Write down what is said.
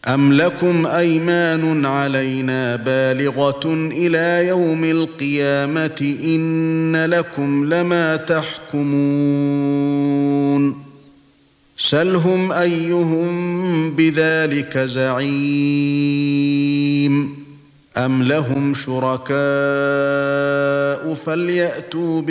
أَمْ لَكُمْ أَيْمَانٌ عَلَيْنَا بَالِغَةٌ إِلَى يَوْمِ الْقِيَامَةِ إِنَّ لَكُمْ لَمَا تَحْكُمُونَ سَلْهُمْ أَيُّهُم بِذَلِكَ زَعِيمٌ أَمْ لَهُمْ شُرَكَاءُ فَلْيَأْتُوا